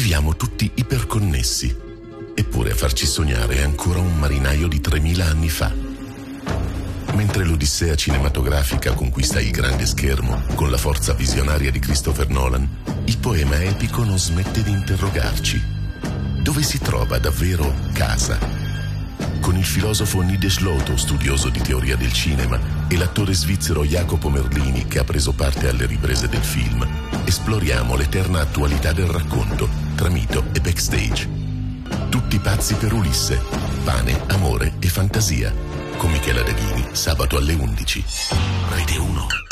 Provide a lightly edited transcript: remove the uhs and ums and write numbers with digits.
Viviamo tutti iperconnessi, eppure a farci sognare è ancora un marinaio di 3000 anni fa. Mentre l'odissea cinematografica conquista il grande schermo con la forza visionaria di Christopher Nolan, il poema epico non smette di interrogarci. Dove si trova davvero casa? Con il filosofo Nide Schloto, studioso di teoria del cinema, e l'attore svizzero Jacopo Merlini, che ha preso parte alle riprese del film, esploriamo l'eterna attualità del racconto, tra mito e backstage. Tutti pazzi per Ulisse, pane, amore e fantasia. Con Michela Daghini, sabato alle 11. Rete 1.